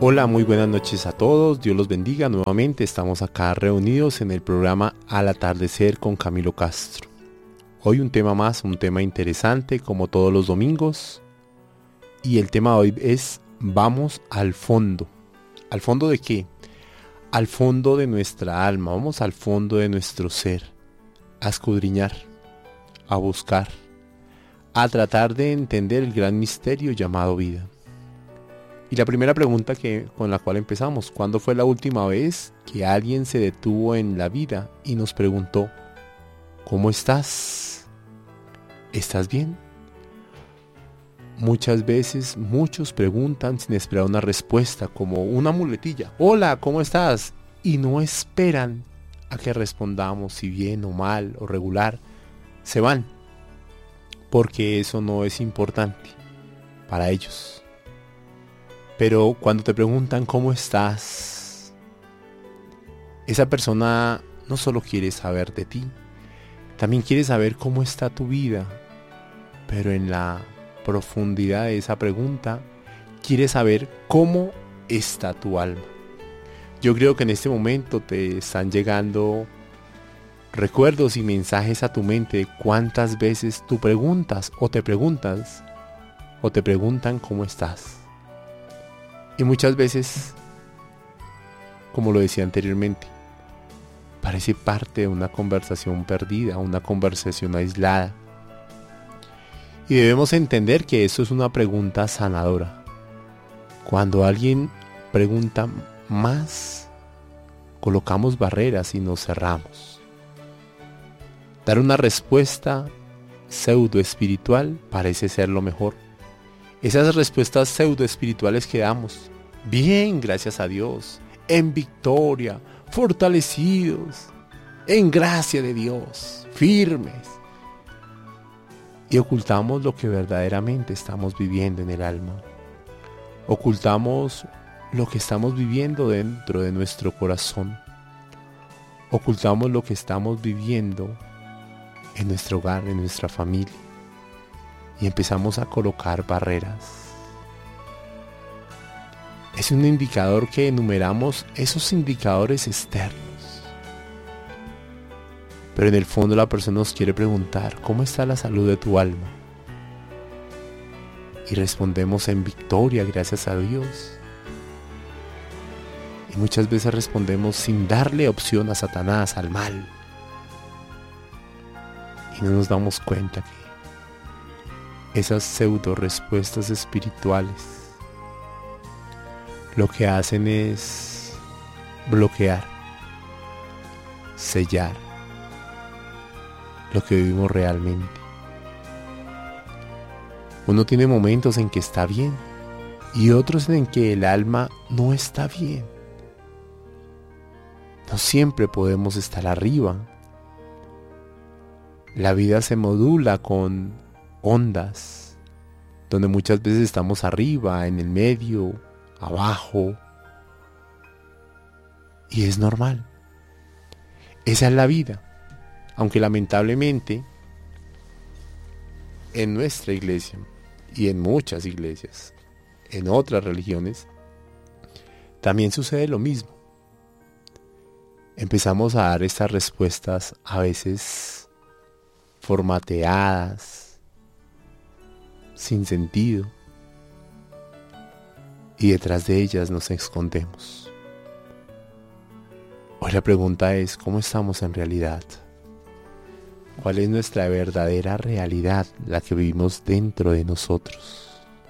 Hola, muy buenas noches a todos, Dios los bendiga nuevamente, estamos acá reunidos en el programa Al Atardecer con Camilo Castro. Hoy un tema más, un tema interesante como todos los domingos, y el tema de hoy es vamos al fondo. ¿Al fondo de qué? Al fondo de nuestra alma, vamos al fondo de nuestro ser, a escudriñar, a buscar, a tratar de entender el gran misterio llamado vida. Y la primera pregunta con la cual empezamos, ¿cuándo fue la última vez que alguien se detuvo en la vida y nos preguntó, ¿cómo estás? ¿Estás bien? Muchas veces muchos preguntan sin esperar una respuesta, como una muletilla, hola, ¿cómo estás? Y no esperan a que respondamos si bien o mal o regular. Se van, porque eso no es importante para ellos. Pero cuando te preguntan cómo estás, esa persona no solo quiere saber de ti, también quiere saber cómo está tu vida. Pero en la profundidad de esa pregunta, quiere saber cómo está tu alma. Yo creo que en este momento te están llegando recuerdos y mensajes a tu mente. ¿Cuántas veces tú preguntas o te preguntan cómo estás? Y muchas veces, como lo decía anteriormente, parece parte de una conversación perdida, una conversación aislada. Y debemos entender que eso es una pregunta sanadora. Cuando alguien pregunta más, colocamos barreras y nos cerramos. Dar una respuesta pseudo espiritual parece ser lo mejor. Esas respuestas pseudo espirituales que damos, bien, gracias a Dios, en victoria, fortalecidos, en gracia de Dios, firmes. Y ocultamos lo que verdaderamente estamos viviendo en el alma. Ocultamos lo que estamos viviendo dentro de nuestro corazón. Ocultamos lo que estamos viviendo en nuestro hogar, en nuestra familia. Y empezamos a colocar barreras. Es un indicador que enumeramos esos indicadores externos. Pero en el fondo la persona nos quiere preguntar, ¿cómo está la salud de tu alma? Y respondemos en victoria, gracias a Dios. Y muchas veces respondemos sin darle opción a Satanás, al mal. Y no nos damos cuenta que esas pseudo respuestas espirituales lo que hacen es bloquear, sellar lo que vivimos realmente. Uno tiene momentos en que está bien y otros en que el alma no está bien. No siempre podemos estar arriba. La vida se modula con ondas, donde muchas veces estamos arriba, en el medio, abajo, y es normal. Esa es la vida, aunque lamentablemente en nuestra iglesia y en muchas iglesias, en otras religiones, también sucede lo mismo. Empezamos a dar estas respuestas a veces formateadas, sin sentido, y detrás de ellas nos escondemos. Hoy la pregunta es, ¿cómo estamos en realidad? ¿Cuál es nuestra verdadera realidad, la que vivimos dentro de nosotros?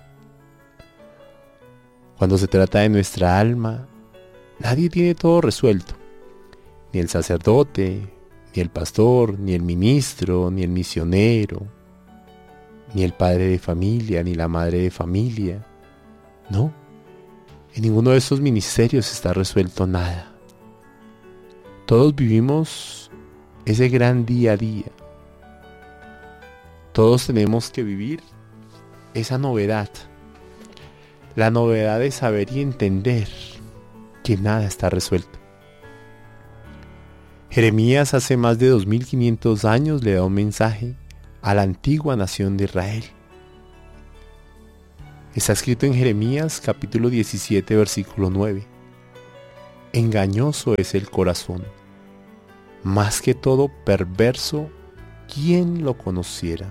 Cuando se trata de nuestra alma, nadie tiene todo resuelto, ni el sacerdote, ni el pastor, ni el ministro, ni el misionero, ni el padre de familia, ni la madre de familia. No, en ninguno de estos ministerios está resuelto nada. Todos vivimos ese gran día a día. Todos tenemos que vivir esa novedad. La novedad de saber y entender que nada está resuelto. Jeremías hace más de 2500 años le da un mensaje a la antigua nación de Israel. Está escrito en Jeremías capítulo 17 versículo 9. Engañoso es el corazón, más que todo perverso, ¿quién lo conociera?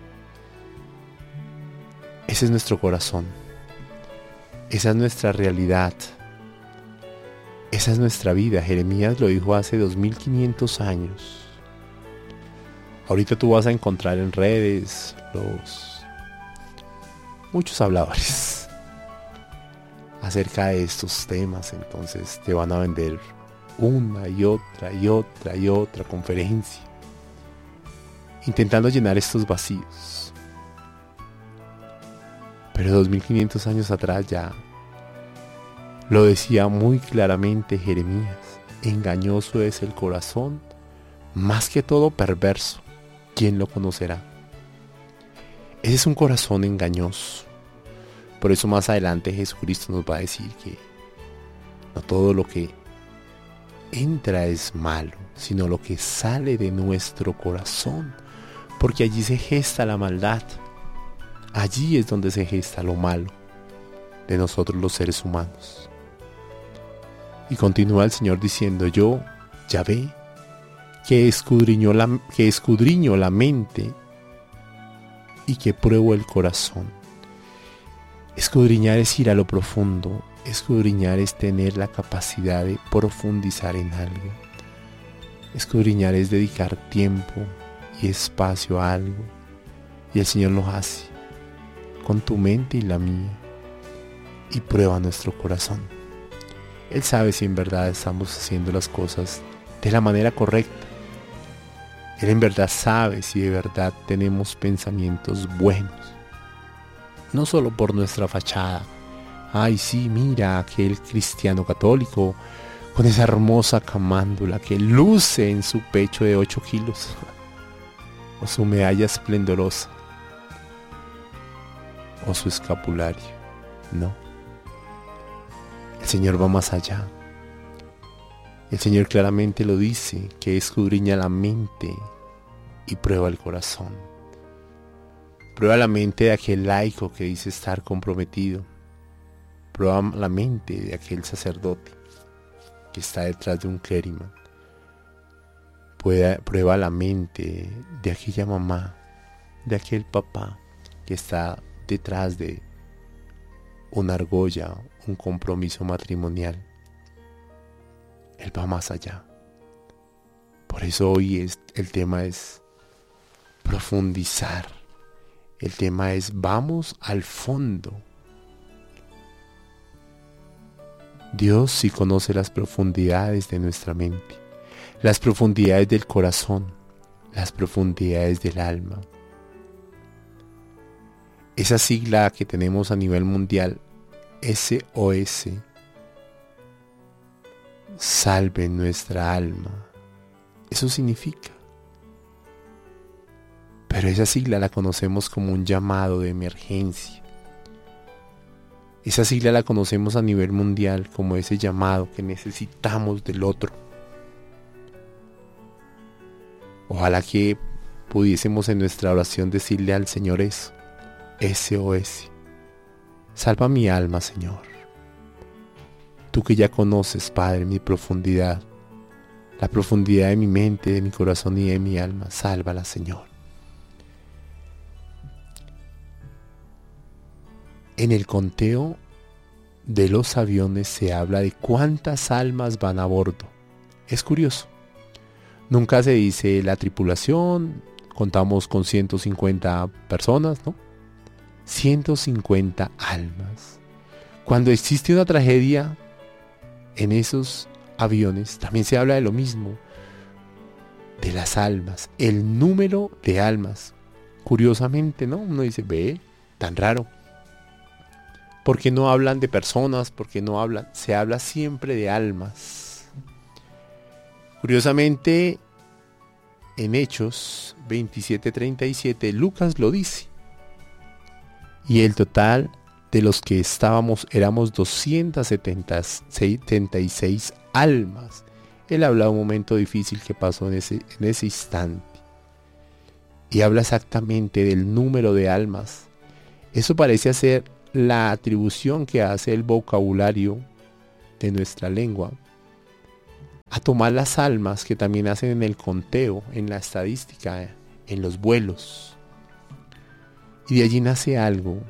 Ese es nuestro corazón. Esa es nuestra realidad. Esa es nuestra vida. Jeremías lo dijo hace 2500 años. Ahorita tú vas a encontrar en redes muchos habladores acerca de estos temas. Entonces te van a vender una y otra conferencia intentando llenar estos vacíos. Pero 2500 años atrás ya lo decía muy claramente Jeremías. Engañoso es el corazón, más que todo perverso, ¿quién lo conocerá? Ese es un corazón engañoso. Por eso más adelante Jesucristo nos va a decir que no todo lo que entra es malo, sino lo que sale de nuestro corazón, porque allí se gesta la maldad. Allí es donde se gesta lo malo de nosotros los seres humanos. Y continúa el Señor diciendo: yo, Yahvé, que escudriño la mente y que pruebo el corazón. Escudriñar es ir a lo profundo. Escudriñar es tener la capacidad de profundizar en algo. Escudriñar es dedicar tiempo y espacio a algo. Y el Señor lo hace con tu mente y la mía, y prueba nuestro corazón. Él sabe si en verdad estamos haciendo las cosas de la manera correcta. Él en verdad sabe si de verdad tenemos pensamientos buenos. No solo por nuestra fachada. Ay, sí, mira aquel cristiano católico con esa hermosa camándula que luce en su pecho de 8 kilos. O su medalla esplendorosa. O su escapulario. No. El Señor va más allá. El Señor claramente lo dice, que escudriña la mente y prueba el corazón. Prueba la mente de aquel laico que dice estar comprometido. Prueba la mente de aquel sacerdote que está detrás de un clérigo. Prueba la mente de aquella mamá, de aquel papá que está detrás de una argolla, un compromiso matrimonial. Él va más allá. Por eso hoy el tema es profundizar. El tema es vamos al fondo. Dios sí conoce las profundidades de nuestra mente, las profundidades del corazón, las profundidades del alma. Esa sigla que tenemos a nivel mundial, SOS, salve nuestra alma. Eso significa. Pero esa sigla la conocemos como un llamado de emergencia. Esa sigla la conocemos a nivel mundial como ese llamado que necesitamos del otro. Ojalá que pudiésemos en nuestra oración decirle al Señor eso. SOS. Salva mi alma, Señor. Tú que ya conoces, Padre, mi profundidad, la profundidad de mi mente, de mi corazón y de mi alma, sálvala, Señor. En el conteo de los aviones se habla de cuántas almas van a bordo. Es curioso. Nunca se dice la tripulación, contamos con 150 personas, ¿no? 150 almas. Cuando existe una tragedia en esos aviones, también se habla de lo mismo, de las almas, el número de almas. Curiosamente, ¿no? Uno dice, ve, tan raro. ¿Por qué no hablan de personas? ¿Por qué no hablan? Se habla siempre de almas. Curiosamente, en Hechos 27:37, Lucas lo dice. Y el total de los que éramos 276 almas. Él habla de un momento difícil que pasó en ese instante. Y habla exactamente del número de almas. Eso parece ser la atribución que hace el vocabulario de nuestra lengua a tomar las almas que también hacen en el conteo, en la estadística, en los vuelos. Y de allí nace algo.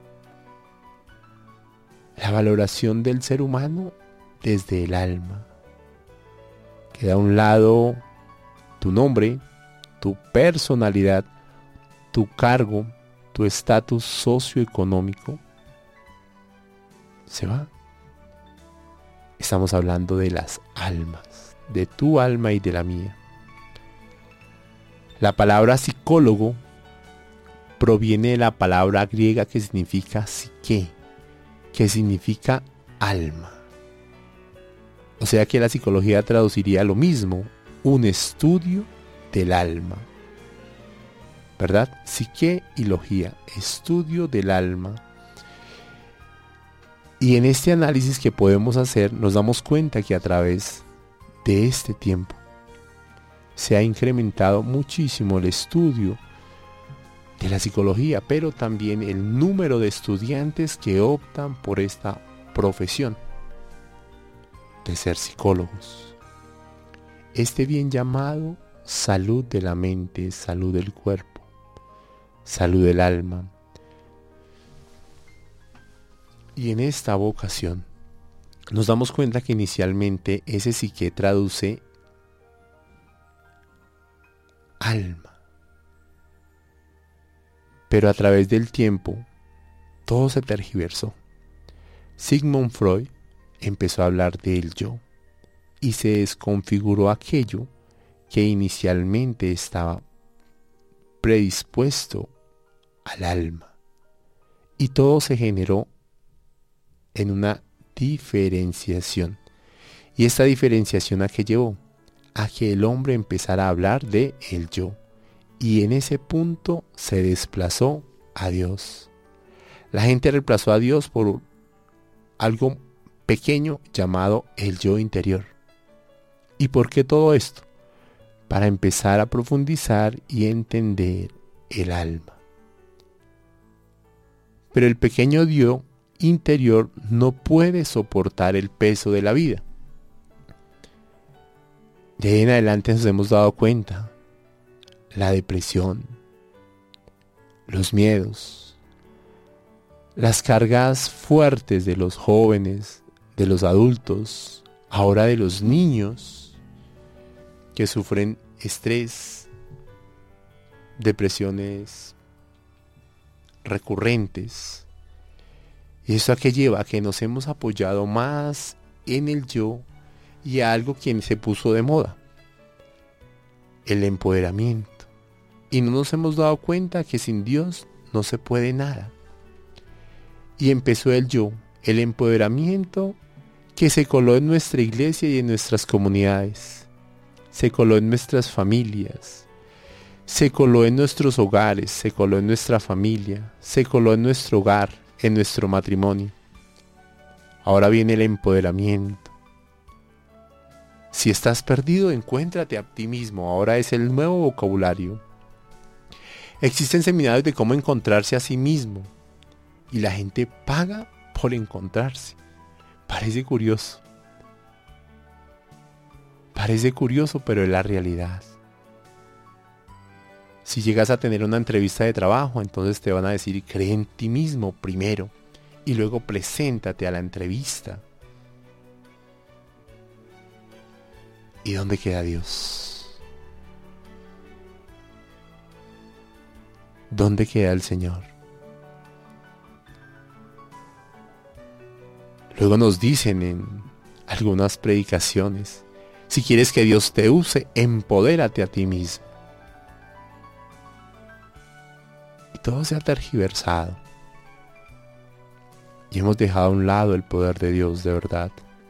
La valoración del ser humano desde el alma. Queda a un lado tu nombre, tu personalidad, tu cargo, tu estatus socioeconómico. Se va. Estamos hablando de las almas, de tu alma y de la mía. La palabra psicólogo proviene de la palabra griega que significa psique, que significa alma. O sea que la psicología traduciría lo mismo, un estudio del alma. ¿Verdad? Psique y logía, estudio del alma. Y en este análisis que podemos hacer, nos damos cuenta que a través de este tiempo se ha incrementado muchísimo el estudio de la psicología, pero también el número de estudiantes que optan por esta profesión de ser psicólogos. Este bien llamado salud de la mente, salud del cuerpo, salud del alma. Y en esta vocación nos damos cuenta que inicialmente ese psique traduce alma. Pero a través del tiempo todo se tergiversó. Sigmund Freud empezó a hablar del yo y se desconfiguró aquello que inicialmente estaba predispuesto al alma. Y todo se generó en una diferenciación. ¿Y esta diferenciación a qué llevó? A que el hombre empezara a hablar de el yo. Y en ese punto se desplazó a Dios. La gente reemplazó a Dios por algo pequeño llamado el yo interior. ¿Y por qué todo esto? Para empezar a profundizar y entender el alma. Pero el pequeño yo interior no puede soportar el peso de la vida. De ahí en adelante nos hemos dado cuenta. La depresión, los miedos, las cargas fuertes de los jóvenes, de los adultos, ahora de los niños que sufren estrés, depresiones recurrentes. ¿Y eso a qué lleva? A que nos hemos apoyado más en el yo y a algo que se puso de moda, el empoderamiento. Y no nos hemos dado cuenta que sin Dios no se puede nada. Y empezó el yo, el empoderamiento que se coló en nuestra iglesia y en nuestras comunidades. Se coló en nuestras familias. Se coló en nuestros hogares, se coló en nuestra familia, se coló en nuestro hogar, en nuestro matrimonio. Ahora viene el empoderamiento. Si estás perdido, encuéntrate a ti mismo. Ahora es el nuevo vocabulario. Existen seminarios de cómo encontrarse a sí mismo. Y la gente paga por encontrarse. Parece curioso. Parece curioso, pero es la realidad. Si llegas a tener una entrevista de trabajo, entonces te van a decir, cree en ti mismo primero. Y luego preséntate a la entrevista. ¿Y dónde queda Dios? ¿Dónde queda el Señor? Luego nos dicen en algunas predicaciones, si quieres que Dios te use, empodérate a ti mismo. Y todo se ha tergiversado. Y hemos dejado a un lado el poder de Dios de verdad.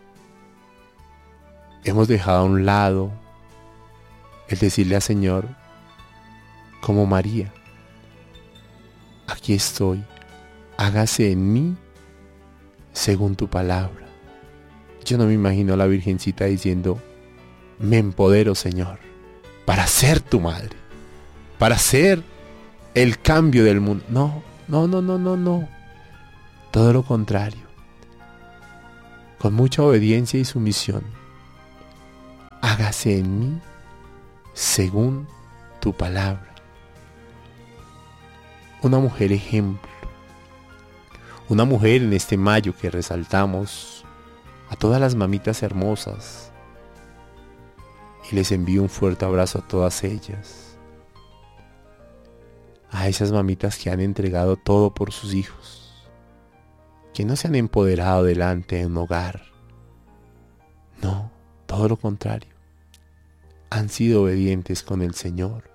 Hemos dejado a un lado el decirle al Señor, como María, aquí estoy, hágase en mí según tu palabra. Yo no me imagino a la Virgencita diciendo, me empodero, Señor, para ser tu madre, para ser el cambio del mundo. No. Todo lo contrario, con mucha obediencia y sumisión, hágase en mí según tu palabra. Una mujer ejemplo, una mujer en este mayo que resaltamos a todas las mamitas hermosas, y les envío un fuerte abrazo a todas ellas, a esas mamitas que han entregado todo por sus hijos, que no se han empoderado delante de un hogar, no, todo lo contrario, han sido obedientes con el Señor,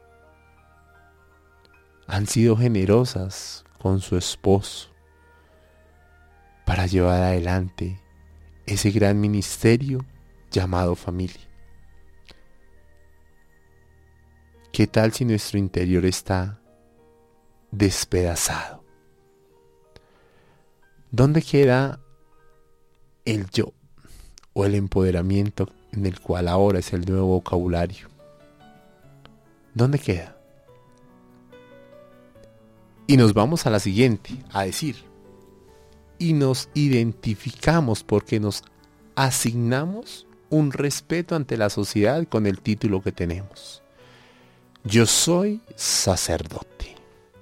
han sido generosas con su esposo para llevar adelante ese gran ministerio llamado familia. ¿Qué tal si nuestro interior está despedazado? ¿Dónde queda el yo o el empoderamiento en el cual ahora es el nuevo vocabulario? ¿Dónde queda? Y nos vamos a la siguiente, a decir, y nos identificamos porque nos asignamos un respeto ante la sociedad con el título que tenemos. Yo soy sacerdote.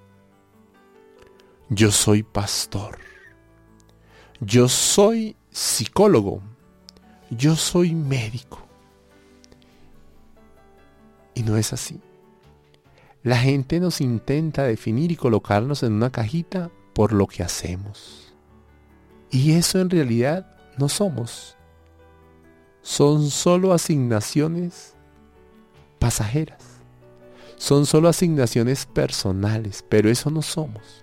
Yo soy pastor. Yo soy psicólogo. Yo soy médico. Y no es así. La gente nos intenta definir y colocarnos en una cajita por lo que hacemos. Y eso en realidad no somos. Son solo asignaciones pasajeras. Son solo asignaciones personales, pero eso no somos.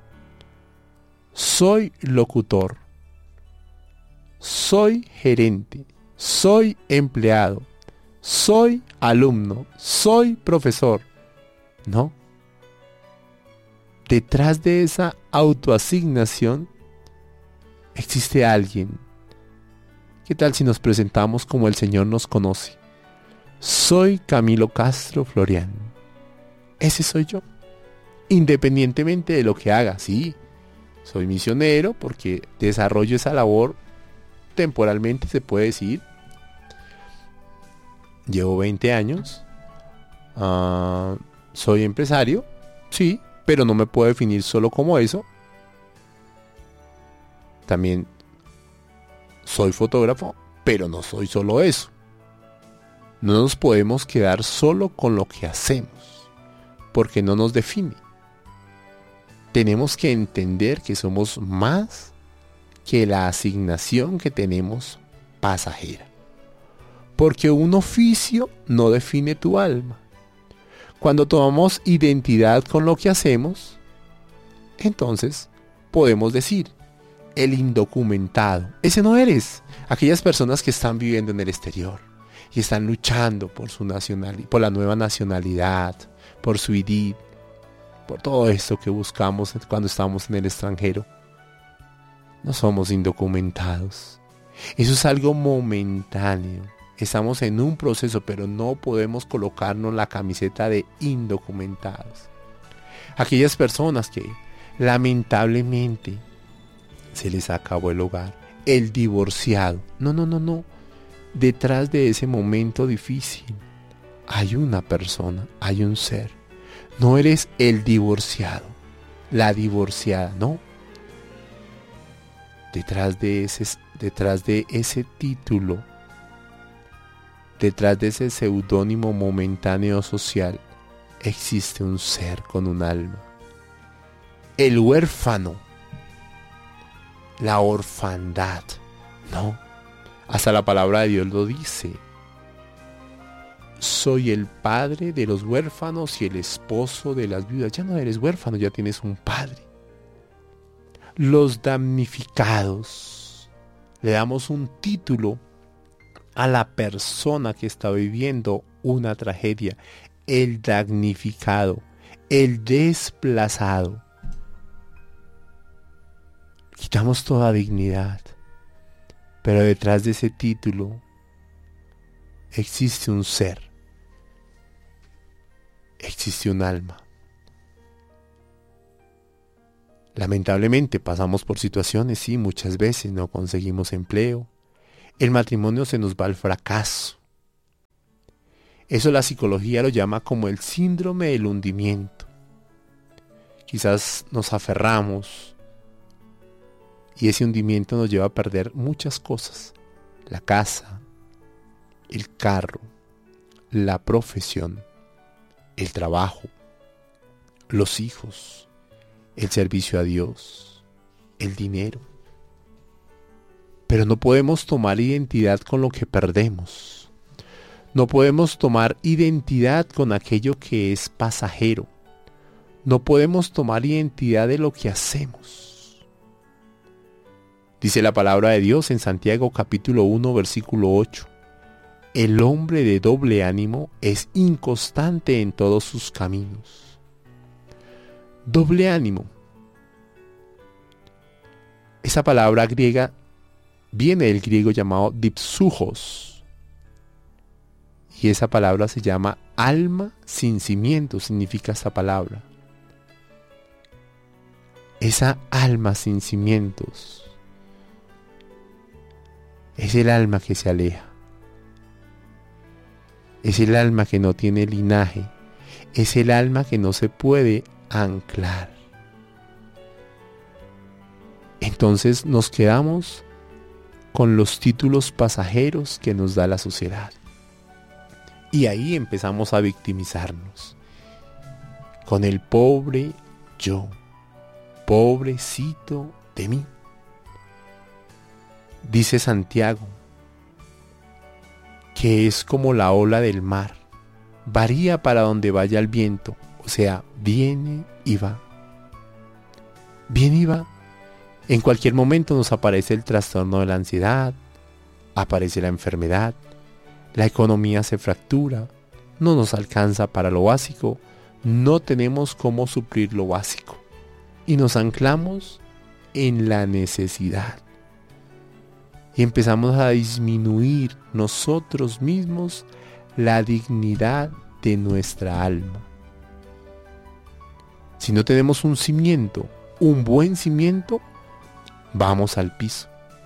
Soy locutor. Soy gerente. Soy empleado. Soy alumno. Soy profesor. No. Detrás de esa autoasignación existe alguien. ¿Qué tal si nos presentamos como el Señor nos conoce? Soy Camilo Castro Florián. Ese soy yo. Independientemente de lo que haga, sí. Soy misionero porque desarrollo esa labor temporalmente, se puede decir. Llevo 20 años. Soy empresario, sí, pero no me puedo definir solo como eso. También soy fotógrafo, pero no soy solo eso. No nos podemos quedar solo con lo que hacemos, porque no nos define. Tenemos que entender que somos más que la asignación que tenemos pasajera. Porque un oficio no define tu alma. Cuando tomamos identidad con lo que hacemos, entonces podemos decir, el indocumentado, ese no eres. Aquellas personas que están viviendo en el exterior y están luchando por su nacionalidad, por la nueva nacionalidad, por su ID, por todo esto que buscamos cuando estamos en el extranjero. No somos indocumentados. Eso es algo momentáneo. Estamos en un proceso, pero no podemos colocarnos la camiseta de indocumentados. Aquellas personas que lamentablemente se les acabó el hogar, el divorciado. No. Detrás de ese momento difícil hay una persona, hay un ser. No eres el divorciado, la divorciada, no. Detrás de ese título, detrás de ese seudónimo momentáneo social, existe un ser con un alma. El huérfano, la orfandad, no. Hasta la palabra de Dios lo dice. Soy el padre de los huérfanos y el esposo de las viudas. Ya no eres huérfano, ya tienes un padre. Los damnificados. Le damos un título a la persona que está viviendo una tragedia. El damnificado, el desplazado. Quitamos toda dignidad. Pero detrás de ese título existe un ser. Existe un alma. Lamentablemente pasamos por situaciones, sí, muchas veces no conseguimos empleo. El matrimonio se nos va al fracaso. Eso la psicología lo llama como el síndrome del hundimiento. Quizás nos aferramos y ese hundimiento nos lleva a perder muchas cosas. La casa, el carro, la profesión, el trabajo, los hijos, el servicio a Dios, el dinero. Pero no podemos tomar identidad con lo que perdemos. No podemos tomar identidad con aquello que es pasajero. No podemos tomar identidad de lo que hacemos. Dice la palabra de Dios en Santiago capítulo 1 versículo 8. El hombre de doble ánimo es inconstante en todos sus caminos. Doble ánimo. Esa palabra griega viene del griego llamado dipsujos. Y esa palabra se llama alma sin cimiento, significa esa palabra. Esa alma sin cimientos es el alma que se aleja. Es el alma que no tiene linaje. Es el alma que no se puede anclar. Entonces nos quedamos con los títulos pasajeros que nos da la sociedad. Y ahí empezamos a victimizarnos. Con el pobre yo. Pobrecito de mí. Dice Santiago que es como la ola del mar. Varía para donde vaya el viento. O sea, viene y va. Viene y va. En cualquier momento nos aparece el trastorno de la ansiedad. Aparece la enfermedad. La economía se fractura, no nos alcanza para lo básico, no tenemos cómo suplir lo básico y nos anclamos en la necesidad. Y empezamos a disminuir nosotros mismos la dignidad de nuestra alma. Si no tenemos un cimiento, un buen cimiento, vamos al piso,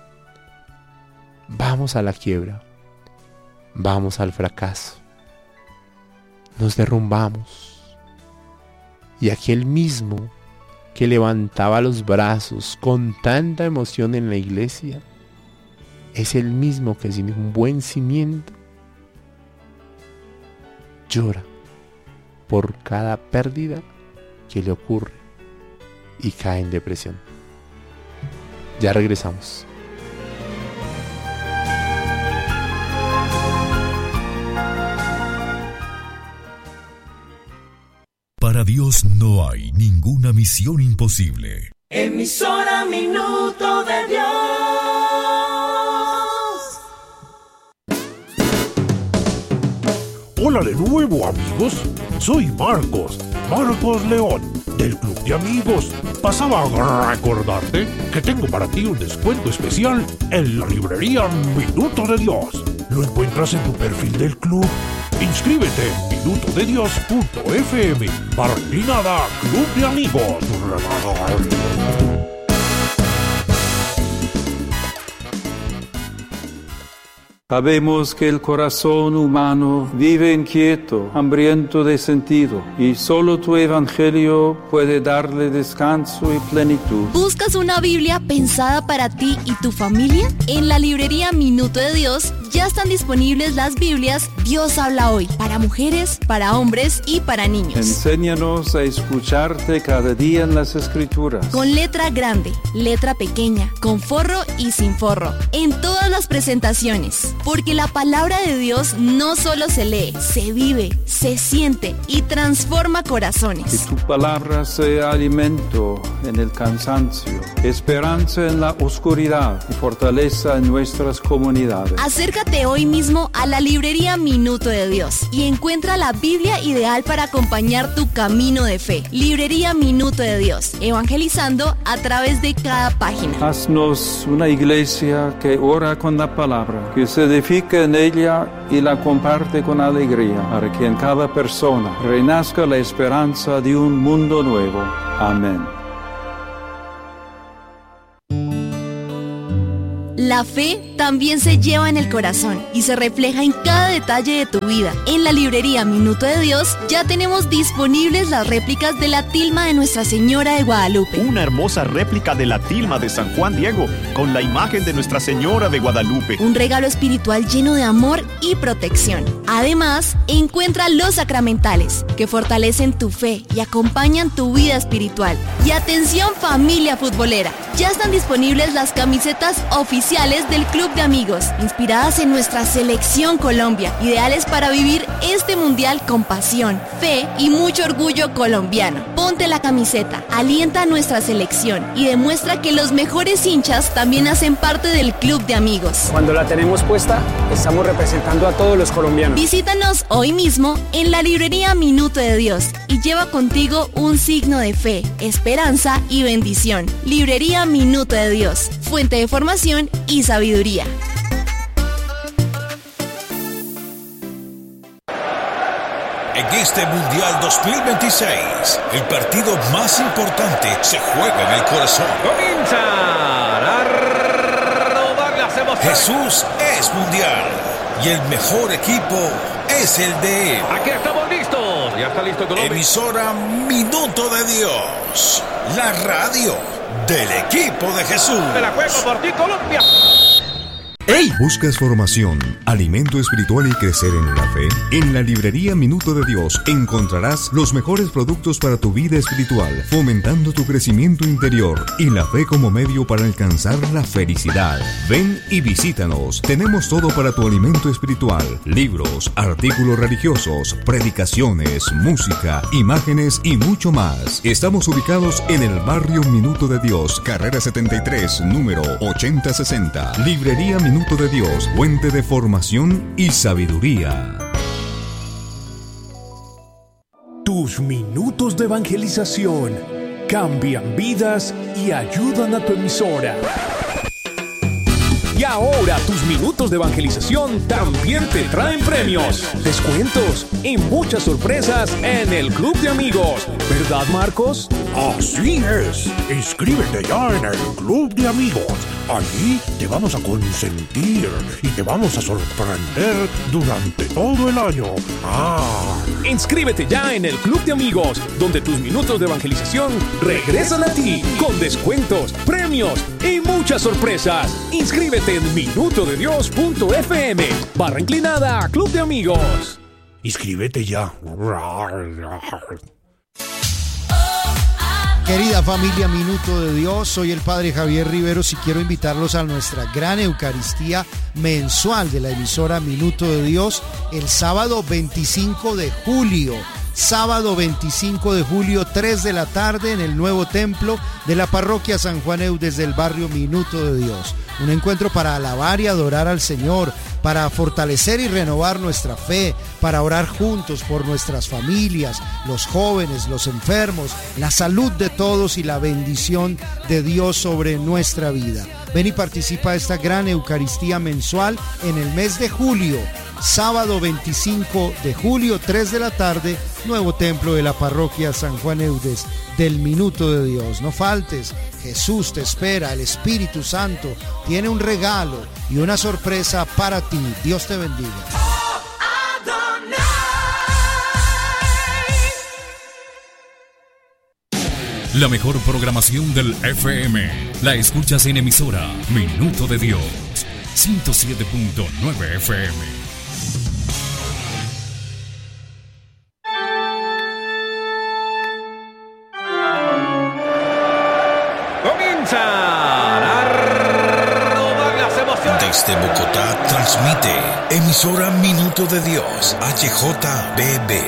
vamos a la quiebra. Vamos al fracaso. Nos derrumbamos. Y aquel mismo que levantaba los brazos con tanta emoción en la iglesia, es el mismo que sin un buen cimiento llora por cada pérdida que le ocurre y cae en depresión. Ya regresamos. Para Dios no hay ninguna misión imposible. Emisora Minuto de Dios. Hola de nuevo, amigos. Soy Marcos León, del Club de Amigos. Pasaba a recordarte que tengo para ti un descuento especial en la librería Minuto de Dios. Lo encuentras en tu perfil del club. Inscríbete en minutodedios.fm. Martinada Club de Amigos. Sabemos que el corazón humano vive inquieto, hambriento de sentido, y solo tu evangelio puede darle descanso y plenitud. ¿Buscas una Biblia pensada para ti y tu familia? En la librería Minuto de Dios ya están disponibles las Biblias Dios habla hoy, para mujeres, para hombres y para niños. Enséñanos a escucharte cada día en las Escrituras. Con letra grande, letra pequeña, con forro y sin forro, en todas las presentaciones. Porque la palabra de Dios no solo se lee, se vive, se siente y transforma corazones. Que tu palabra sea alimento en el cansancio, esperanza en la oscuridad y fortaleza en nuestras comunidades. Acércate hoy mismo a la librería Minuto de Dios y encuentra la Biblia ideal para acompañar tu camino de fe. Librería Minuto de Dios, evangelizando a través de cada página. Haznos una iglesia que ora con la palabra, que se edifica en ella y la comparte con alegría, para que en cada persona renazca la esperanza de un mundo nuevo. Amén. La fe también se lleva en el corazón y se refleja en cada detalle de tu vida. En la librería Minuto de Dios ya tenemos disponibles las réplicas de la tilma de Nuestra Señora de Guadalupe. Una hermosa réplica de la tilma de San Juan Diego con la imagen de Nuestra Señora de Guadalupe. Un regalo espiritual lleno de amor y protección. Además, encuentra los sacramentales que fortalecen tu fe y acompañan tu vida espiritual. Y atención, familia futbolera, ya están disponibles las camisetas oficiales del Club de Amigos, inspiradas en nuestra selección Colombia, ideales para vivir este mundial con pasión, fe y mucho orgullo colombiano. Ponte la camiseta, alienta a nuestra selección y demuestra que los mejores hinchas también hacen parte del Club de Amigos. Cuando la tenemos puesta, estamos representando a todos los colombianos. Visítanos hoy mismo en la librería Minuto de Dios y lleva contigo un signo de fe, esperanza y bendición. Librería Minuto de Dios, fuente de formación y sabiduría. En este Mundial 2026, el partido más importante se juega en el corazón. Comienzan a rodar las emociones. Jesús es mundial y el mejor equipo es el de él. Aquí estamos listos. Ya está listo Colombia. Emisora Minuto de Dios, la radio del equipo de Jesús. Me la juego por ti, Colombia. ¡Hey! ¿Buscas formación, alimento espiritual y crecer en la fe? En la librería Minuto de Dios encontrarás los mejores productos para tu vida espiritual, fomentando tu crecimiento interior y la fe como medio para alcanzar la felicidad. Ven y visítanos. Tenemos todo para tu alimento espiritual: libros, artículos religiosos, predicaciones, música, imágenes y mucho más. Estamos ubicados en el barrio Minuto de Dios, carrera 73, número 8060. Librería Minuto de Dios, fuente de formación y sabiduría. Tus minutos de evangelización cambian vidas y ayudan a tu emisora. Y ahora tus minutos de evangelización también te traen premios, descuentos y muchas sorpresas en el Club de Amigos. ¿Verdad, Marcos? Así es. Inscríbete ya en el Club de Amigos. Allí te vamos a consentir y te vamos a sorprender durante todo el año. Inscríbete ya en el Club de Amigos, donde tus minutos de evangelización regresan a ti con descuentos, premios y muchas sorpresas. Inscríbete en minutodedios.fm /inclinada Club de Amigos. Inscríbete ya. Querida familia Minuto de Dios, soy el Padre Javier Riveros y quiero invitarlos a nuestra gran Eucaristía mensual de la emisora Minuto de Dios el sábado 25 de julio. Sábado 25 de julio, 3 de la tarde en el nuevo templo de la parroquia San Juan Eudes del barrio Minuto de Dios. Un encuentro para alabar y adorar al Señor, para fortalecer y renovar nuestra fe, para orar juntos por nuestras familias, los jóvenes, los enfermos, la salud de todos y la bendición de Dios sobre nuestra vida. Ven y participa de esta gran Eucaristía mensual en el mes de julio. Sábado 25 de julio, 3 de la tarde, nuevo templo de la parroquia San Juan Eudes del Minuto de Dios. No faltes, Jesús te espera, el Espíritu Santo tiene un regalo y una sorpresa para ti. Dios te bendiga. La mejor programación del FM la escuchas en emisora Minuto de Dios, 107.9 FM. Desde Bogotá transmite emisora Minuto de Dios, HJBB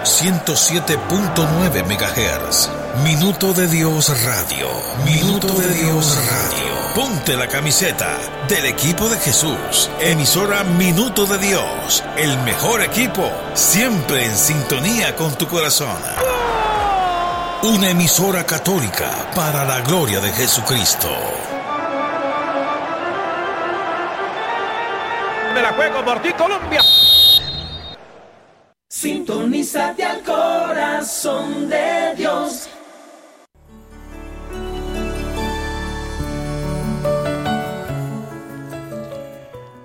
107.9 MHz. Minuto de Dios Radio. Minuto de Dios Radio. Ponte la camiseta del equipo de Jesús. Emisora Minuto de Dios, el mejor equipo, siempre en sintonía con tu corazón. Una emisora católica para la gloria de Jesucristo. Me la juego por ti, Colombia. Sintonízate al corazón de Dios.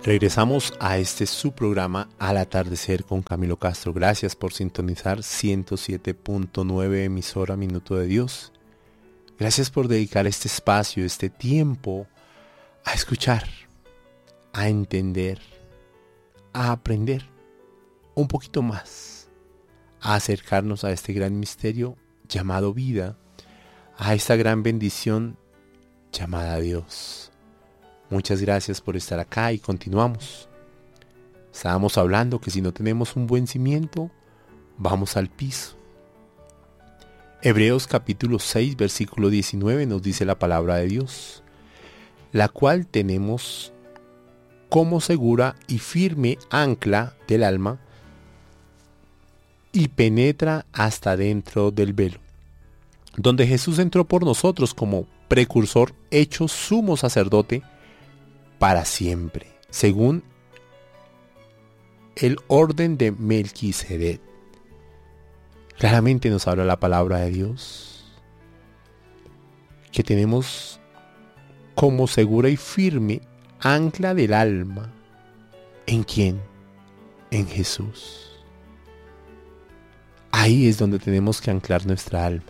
Regresamos a este su programa Al Atardecer con Camilo Castro. Gracias por sintonizar 107.9 emisora Minuto de Dios. Gracias por dedicar este espacio, este tiempo a escuchar, a entender, a aprender un poquito más, a acercarnos a este gran misterio llamado vida, a esta gran bendición llamada Dios. Muchas gracias por estar acá y continuamos. Estábamos hablando que si no tenemos un buen cimiento, vamos al piso. Hebreos capítulo 6, versículo 19 nos dice la palabra de Dios, la cual tenemos como segura y firme ancla del alma y penetra hasta dentro del velo, donde Jesús entró por nosotros como precursor hecho sumo sacerdote para siempre, según el orden de Melquisedec. Claramente nos habla la palabra de Dios, que tenemos como segura y firme ancla del alma. ¿En quién? En Jesús. Ahí es donde tenemos que anclar nuestra alma.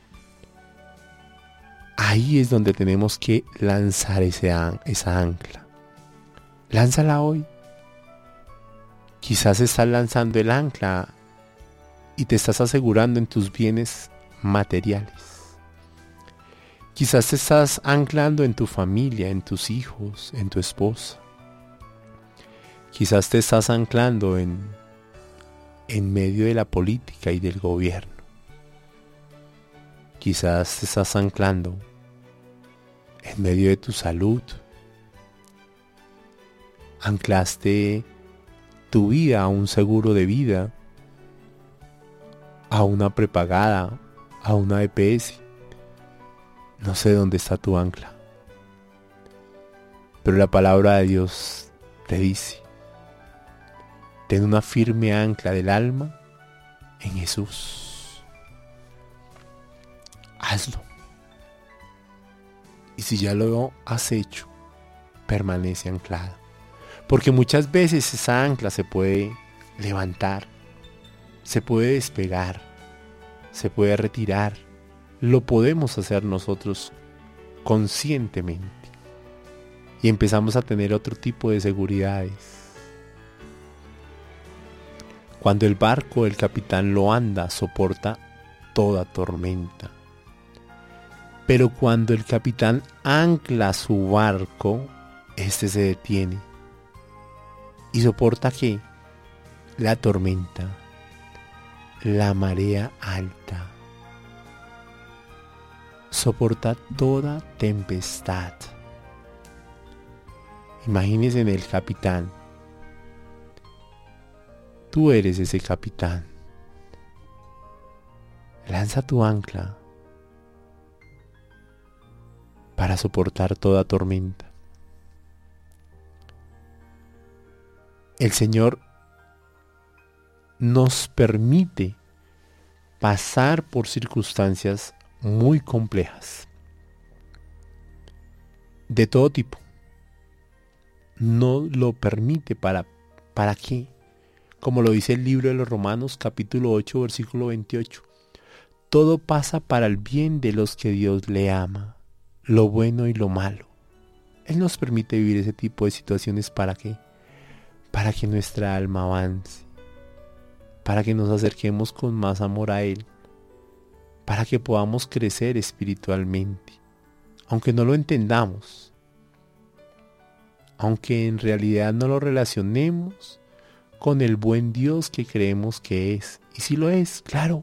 Ahí es donde tenemos que lanzar esa ancla. Lánzala hoy. Quizás estás lanzando el ancla y te estás asegurando en tus bienes materiales. Quizás te estás anclando en tu familia, en tus hijos, en tu esposa. Quizás te estás anclando en medio de la política y del gobierno. Quizás te estás anclando en medio de tu salud. Anclaste tu vida a un seguro de vida, a una prepagada, a una EPS. No sé dónde está tu ancla, pero la palabra de Dios te dice, ten una firme ancla del alma en Jesús. Hazlo. Y si ya lo has hecho, permanece anclado. Porque muchas veces esa ancla se puede levantar, se puede despegar, se puede retirar. Lo podemos hacer nosotros conscientemente. Y empezamos a tener otro tipo de seguridades. Cuando el barco del capitán lo anda, soporta toda tormenta. Pero cuando el capitán ancla su barco, este se detiene. ¿Y soporta qué? La tormenta, la marea alta. Soporta toda tempestad. Imagínese en el capitán. Tú eres ese capitán. Lanza tu ancla para soportar toda tormenta. El Señor nos permite pasar por circunstancias muy complejas, de todo tipo. No lo permite ¿para qué? Como lo dice el libro de los Romanos, capítulo 8, versículo 28. Todo pasa para el bien de los que Dios le ama, lo bueno y lo malo. Él nos permite vivir ese tipo de situaciones ¿para qué? Para que nuestra alma avance, para que nos acerquemos con más amor a Él, para que podamos crecer espiritualmente, aunque no lo entendamos, aunque en realidad no lo relacionemos con el buen Dios que creemos que es. Y sí lo es, claro.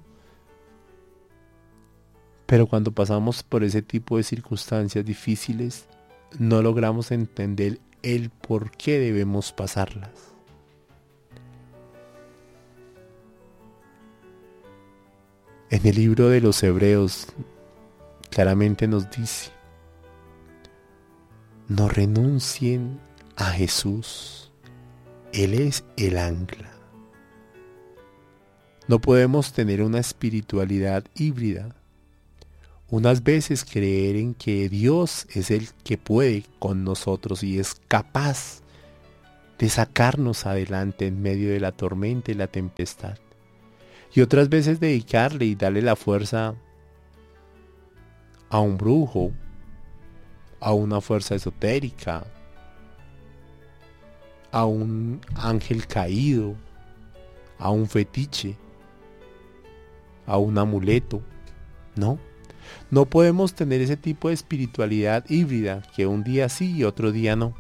Pero cuando pasamos por ese tipo de circunstancias difíciles, no logramos entender el por qué debemos pasarlas. En el libro de los Hebreos claramente nos dice, no renuncien a Jesús, Él es el ancla. No podemos tener una espiritualidad híbrida. Unas veces creer en que Dios es el que puede con nosotros y es capaz de sacarnos adelante en medio de la tormenta y la tempestad. Y otras veces dedicarle y darle la fuerza a un brujo, a una fuerza esotérica, a un ángel caído, a un fetiche, a un amuleto. No podemos tener ese tipo de espiritualidad híbrida que un día sí y otro día no.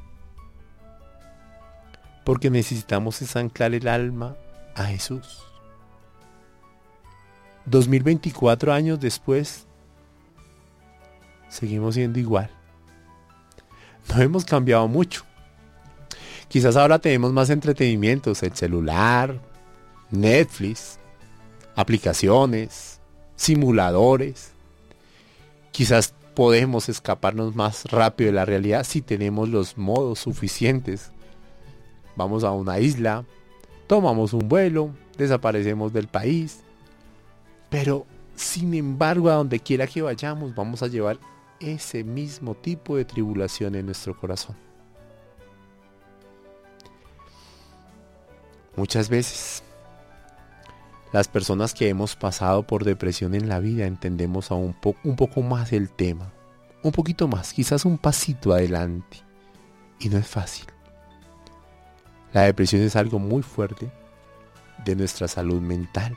Porque necesitamos es anclar el alma a Jesús. 2024 años después, seguimos siendo igual. No hemos cambiado mucho. Quizás ahora tenemos más entretenimientos, el celular, Netflix, aplicaciones, simuladores. Quizás podemos escaparnos más rápido de la realidad si tenemos los modos suficientes. Vamos a una isla, tomamos un vuelo, desaparecemos del país. Pero, sin embargo, a donde quiera que vayamos, vamos a llevar ese mismo tipo de tribulación en nuestro corazón. Muchas veces, las personas que hemos pasado por depresión en la vida entendemos un poco más el tema. Un poquito más, quizás un pasito adelante. Y no es fácil. La depresión es algo muy fuerte de nuestra salud mental.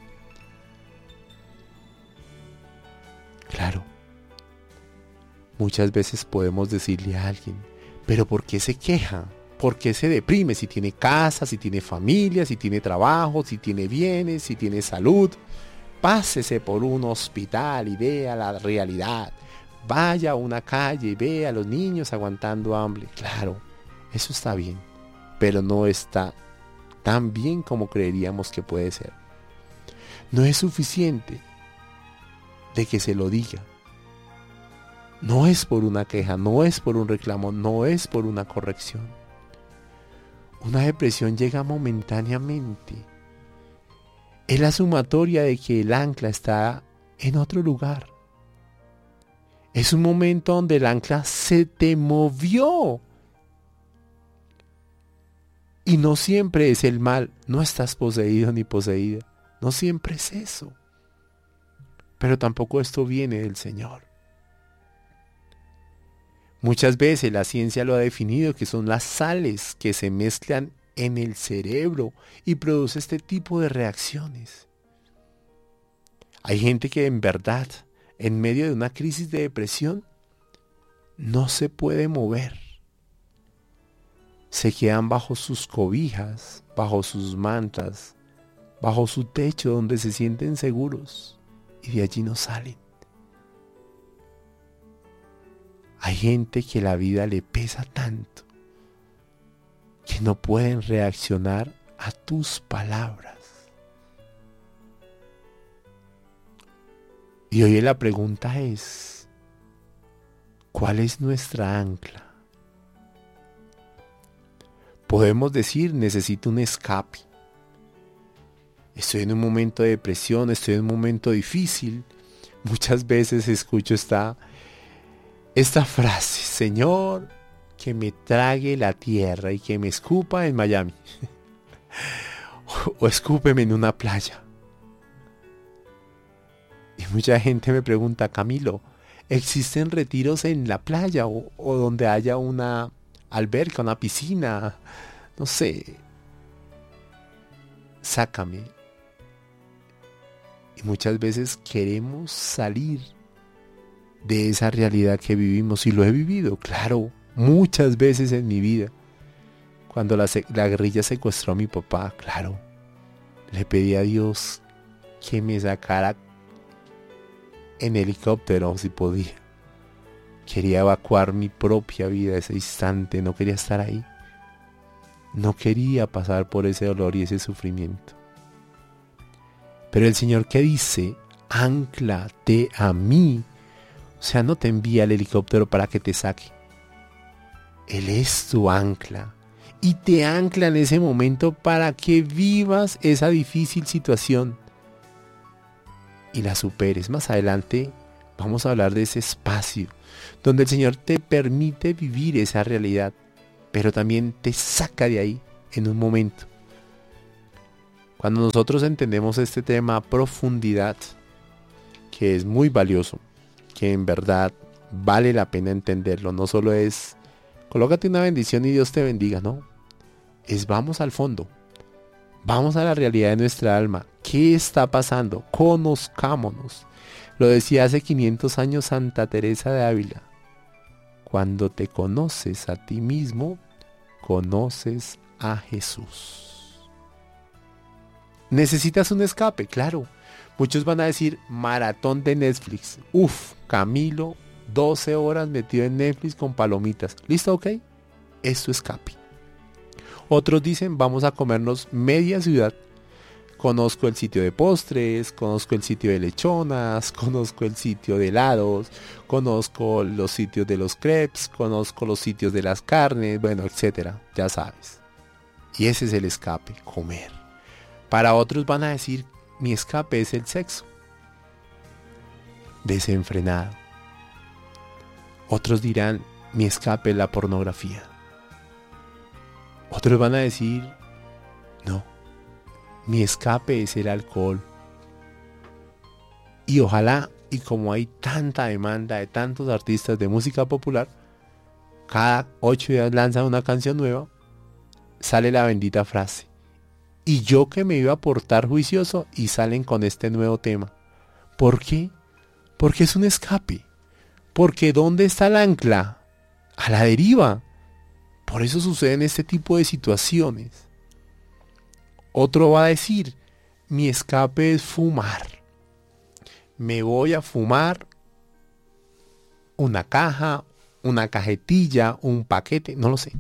Claro, muchas veces podemos decirle a alguien, pero ¿por qué se queja? ¿Por qué se deprime? Si tiene casa, si tiene familia, si tiene trabajo, si tiene bienes, si tiene salud. Pásese por un hospital y vea la realidad. Vaya a una calle y vea a los niños aguantando hambre. Claro, eso está bien, pero no está tan bien como creeríamos que puede ser. No es suficiente de que se lo diga. No es por una queja, no es por un reclamo, no es por una corrección. Una depresión llega momentáneamente. Es la sumatoria de que el ancla está en otro lugar. Es un momento donde el ancla se te movió. Y no siempre es el mal, no estás poseído ni poseída. No siempre es eso. Pero tampoco esto viene del Señor. Muchas veces la ciencia lo ha definido que son las sales que se mezclan en el cerebro y produce este tipo de reacciones. Hay gente que en verdad, en medio de una crisis de depresión, no se puede mover. Se quedan bajo sus cobijas, bajo sus mantas, bajo su techo donde se sienten seguros y de allí no salen. Hay gente que la vida le pesa tanto que no pueden reaccionar a tus palabras. Y hoy la pregunta es, ¿cuál es nuestra ancla? Podemos decir, necesito un escape. Estoy en un momento de depresión, estoy en un momento difícil. Muchas veces escucho esta frase, Señor, que me trague la tierra y que me escupa en Miami. O escúpeme en una playa. Y mucha gente me pregunta, Camilo, ¿existen retiros en la playa o donde haya una alberca, una piscina? No sé. Sácame. Y muchas veces queremos salir de esa realidad que vivimos, y lo he vivido, claro, muchas veces en mi vida. Cuando la guerrilla secuestró a mi papá, claro, le pedí a Dios que me sacara en helicóptero si podía. Quería evacuar mi propia vida ese instante, no quería estar ahí. No quería pasar por ese dolor y ese sufrimiento. Pero el Señor, ¿qué dice? Ánclate a mí. O sea, no te envía el helicóptero para que te saque. Él es tu ancla. Y te ancla en ese momento para que vivas esa difícil situación y la superes. Más adelante vamos a hablar de ese espacio donde el Señor te permite vivir esa realidad, pero también te saca de ahí en un momento. Cuando nosotros entendemos este tema a profundidad, que es muy valioso, que en verdad vale la pena entenderlo, no solo es colócate una bendición y Dios te bendiga, no, es vamos al fondo, vamos a la realidad de nuestra alma. ¿Qué está pasando? Conozcámonos. Lo decía hace 500 años Santa Teresa de Ávila. Cuando te conoces a ti mismo, conoces a Jesús. ¿Necesitas un escape? Claro. Muchos van a decir maratón de Netflix. Uf, Camilo, 12 horas metido en Netflix con palomitas. ¿Listo? ¿Ok? Es tu escape. Otros dicen vamos a comernos media ciudad. Conozco el sitio de postres, conozco el sitio de lechonas, conozco el sitio de helados, conozco los sitios de los crepes, conozco los sitios de las carnes, bueno, etcétera, ya sabes. Y ese es el escape, comer. Para otros van a decir, mi escape es el sexo. Desenfrenado. Otros dirán, mi escape es la pornografía. Otros van a decir, no. Mi escape es el alcohol. Y ojalá, y como hay tanta demanda de tantos artistas de música popular, cada 8 días lanzan una canción nueva, sale la bendita frase. Y yo que me iba a portar juicioso y salen con este nuevo tema. ¿Por qué? Porque es un escape. Porque ¿dónde está el ancla? A la deriva. Por eso suceden este tipo de situaciones. Otro va a decir, mi escape es fumar. Me voy a fumar una caja, una cajetilla, un paquete, no lo sé.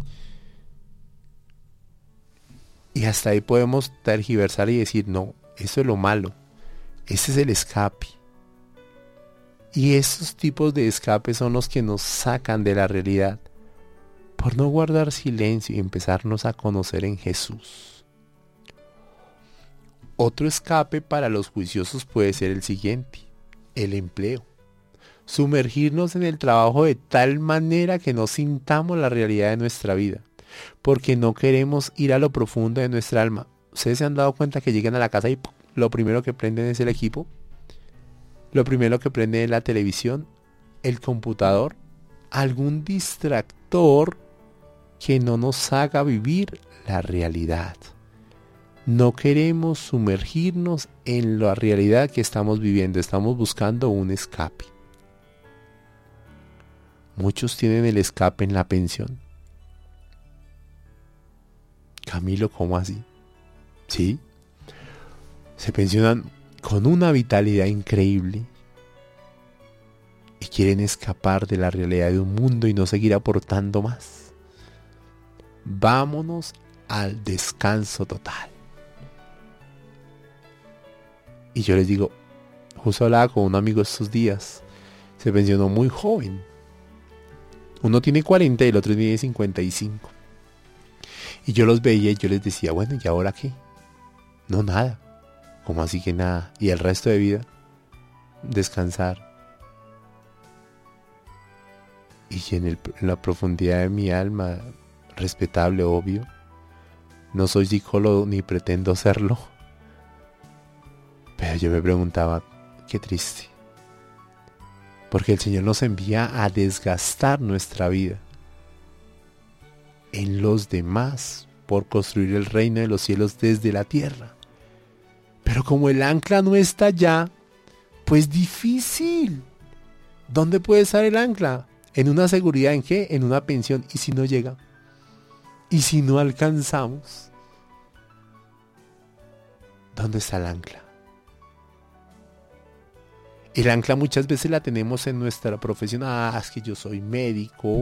Y hasta ahí podemos tergiversar y decir, no, eso es lo malo. Ese es el escape. Y esos tipos de escape son los que nos sacan de la realidad por no guardar silencio y empezarnos a conocer en Jesús. Otro escape para los juiciosos puede ser el siguiente, el empleo. Sumergirnos en el trabajo de tal manera que no sintamos la realidad de nuestra vida, porque no queremos ir a lo profundo de nuestra alma. ¿Ustedes se han dado cuenta que llegan a la casa y lo primero que prenden es el equipo? Lo primero que prenden es la televisión, el computador, algún distractor que no nos haga vivir la realidad. No queremos sumergirnos en la realidad que estamos viviendo. Estamos buscando un escape. Muchos tienen el escape en la pensión. Camilo, ¿cómo así? ¿Sí? Se pensionan con una vitalidad increíble y quieren escapar de la realidad de un mundo y no seguir aportando más. Vámonos al descanso total. Y yo les digo, justo hablaba con un amigo estos días, se pensionó muy joven. Uno tiene 40 y el otro tiene 55. Y yo los veía y yo les decía, bueno, ¿y ahora qué? No, nada. ¿Cómo así que nada? ¿Y el resto de vida? Descansar. Y en la profundidad de mi alma, respetable, obvio, no soy psicólogo ni pretendo serlo. Pero yo me preguntaba, qué triste. Porque el Señor nos envía a desgastar nuestra vida en los demás por construir el reino de los cielos desde la tierra. Pero como el ancla no está allá, pues difícil. ¿Dónde puede estar el ancla? ¿En una seguridad? ¿En qué? En una pensión. ¿Y si no llega? ¿Y si no alcanzamos? ¿Dónde está el ancla? El ancla muchas veces la tenemos en nuestra profesión. Es que yo soy médico.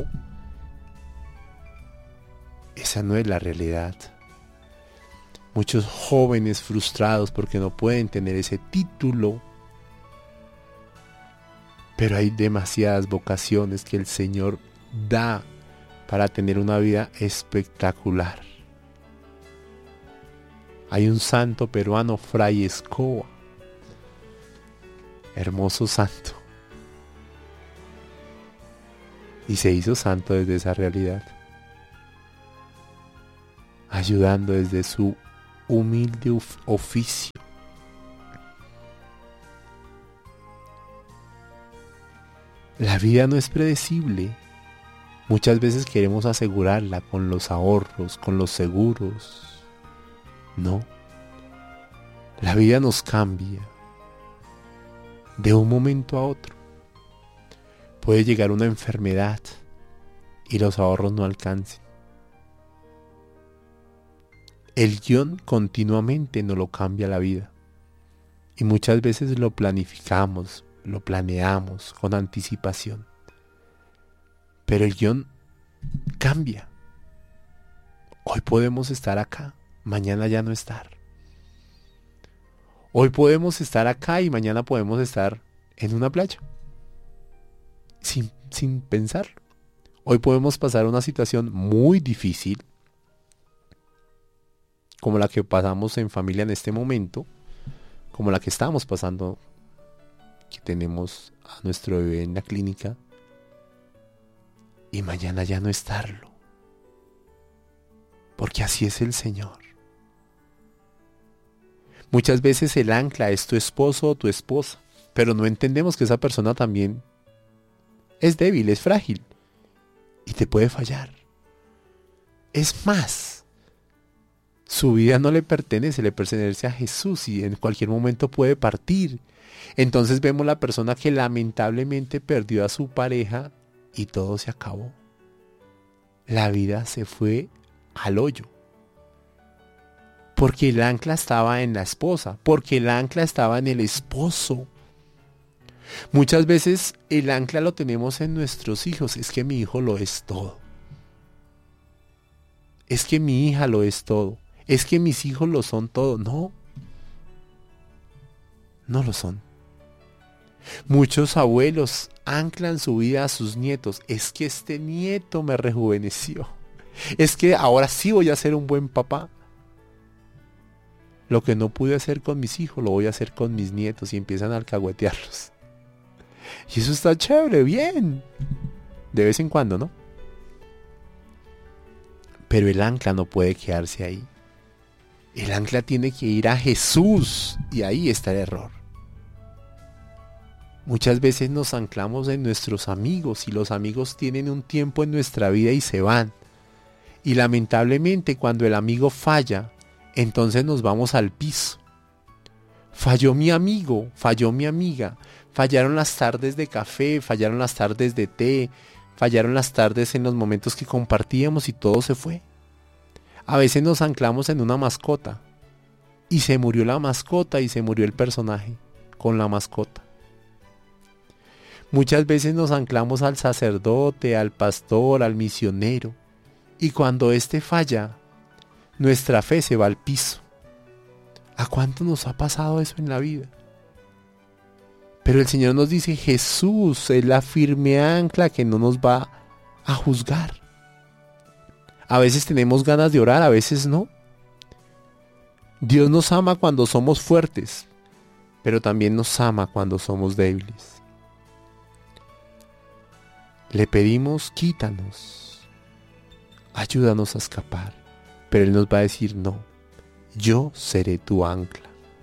Esa no es la realidad. Muchos jóvenes frustrados porque no pueden tener ese título. Pero hay demasiadas vocaciones que el Señor da para tener una vida espectacular. Hay un santo peruano, Fray Escoba. Hermoso santo. Y se hizo santo desde esa realidad. ayudando desde su humilde oficio. La vida no es predecible. Muchas veces queremos asegurarla con los ahorros, con los seguros. No. La vida nos cambia de un momento a otro. Puede llegar una enfermedad y los ahorros no alcancen. El guión continuamente nos lo cambia la vida. Y muchas veces lo planificamos, lo planeamos con anticipación. Pero el guión cambia. Hoy podemos estar acá, mañana ya no estar. Hoy podemos estar acá y mañana podemos estar en una playa. Sin pensarlo. Hoy podemos pasar una situación muy difícil, como la que pasamos en familia en este momento, como la que estamos pasando, que tenemos a nuestro bebé en la clínica, y mañana ya no estarlo. Porque así es el Señor. Muchas veces el ancla es tu esposo o tu esposa, pero no entendemos que esa persona también es débil, es frágil y te puede fallar. Es más, su vida no le pertenece a Jesús y en cualquier momento puede partir. Entonces vemos la persona que lamentablemente perdió a su pareja y todo se acabó. La vida se fue al hoyo. Porque el ancla estaba en la esposa, porque el ancla estaba en el esposo. Muchas veces el ancla lo tenemos en nuestros hijos. Es que mi hijo lo es todo. Es que mi hija lo es todo. Es que mis hijos lo son todo. No. No lo son. Muchos abuelos anclan su vida a sus nietos. Es que este nieto me rejuveneció. Es que ahora sí voy a ser un buen papá. Lo que no pude hacer con mis hijos, lo voy a hacer con mis nietos, y empiezan a alcahuetearlos. Y eso está chévere, bien. De vez en cuando, ¿no? Pero el ancla no puede quedarse ahí. El ancla tiene que ir a Jesús, y ahí está el error. Muchas veces nos anclamos en nuestros amigos, y los amigos tienen un tiempo en nuestra vida y se van. Y lamentablemente cuando el amigo falla, entonces nos vamos al piso. Falló mi amigo, falló mi amiga, fallaron las tardes de café, fallaron las tardes de té, fallaron las tardes en los momentos que compartíamos y todo se fue. A veces nos anclamos en una mascota y se murió la mascota y se murió el personaje con la mascota. Muchas veces nos anclamos al sacerdote, al pastor, al misionero, y cuando éste falla, nuestra fe se va al piso. ¿A cuánto nos ha pasado eso en la vida? Pero el Señor nos dice, Jesús es la firme ancla que no nos va a juzgar. A veces tenemos ganas de orar, a veces no. Dios nos ama cuando somos fuertes, pero también nos ama cuando somos débiles. Le pedimos, quítanos, ayúdanos a escapar. Pero Él nos va a decir, no, yo seré tu ancla.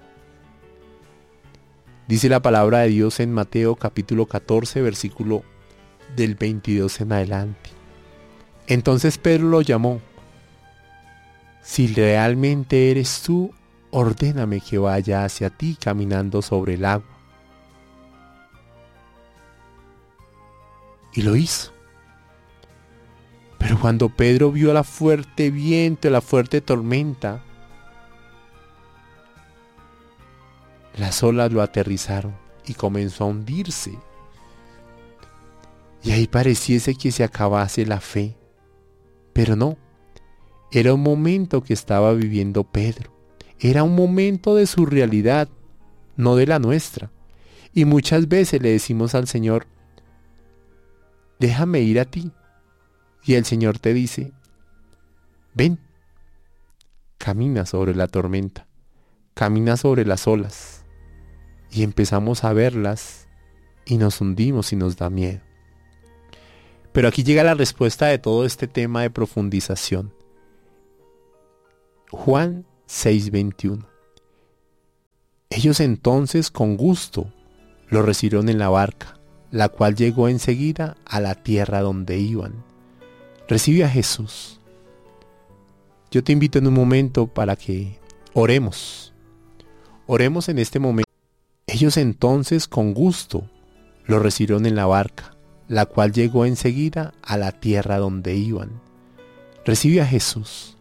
Dice la palabra de Dios en Mateo capítulo 14, versículo del 22 en adelante. Entonces Pedro lo llamó. Si realmente eres tú, ordéname que vaya hacia ti caminando sobre el agua. Y lo hizo. Pero cuando Pedro vio el fuerte viento, la fuerte tormenta, las olas lo aterrizaron y comenzó a hundirse. Y ahí pareciese que se acabase la fe. Pero no, era un momento que estaba viviendo Pedro. Era un momento de su realidad, no de la nuestra. Y muchas veces le decimos al Señor, déjame ir a ti. Y el Señor te dice, ven, camina sobre la tormenta, camina sobre las olas. Y empezamos a verlas y nos hundimos y nos da miedo. Pero aquí llega la respuesta de todo este tema de profundización. Juan 6:21. Ellos entonces con gusto lo recibieron en la barca, la cual llegó enseguida a la tierra donde iban. Recibe a Jesús. Yo te invito en un momento para que oremos. Oremos en este momento. Ellos entonces con gusto lo recibieron en la barca, la cual llegó enseguida a la tierra donde iban. Recibe a Jesús.